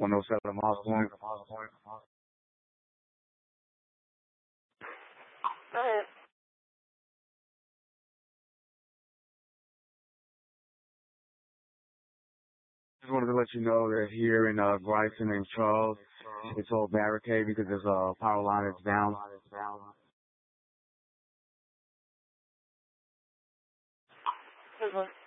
107 miles point. Alright. Just wanted to let you know that here in Bryson and Charles, it's all barricade because there's a power line that's down. Good one.